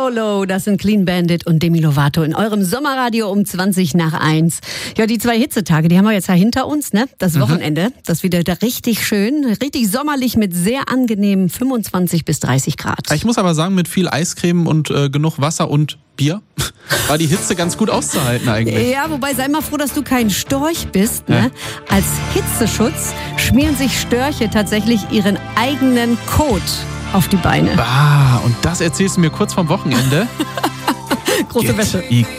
Low, das sind Clean Bandit und Demi Lovato in eurem Sommerradio um 1:20. Ja, die 2 Hitzetage, die haben wir jetzt ja hinter uns, ne? Das Wochenende, das wieder da richtig schön, richtig sommerlich mit sehr angenehmen 25 bis 30 Grad. Ich muss aber sagen, mit viel Eiscreme und genug Wasser und Bier war die Hitze ganz gut auszuhalten eigentlich. Ja, wobei sei mal froh, dass du kein Storch bist, ne? Ja. Als Hitzeschutz schmieren sich Störche tatsächlich ihren eigenen Kot auf die Beine. Und das erzählst du mir kurz vorm Wochenende? Große Wäsche.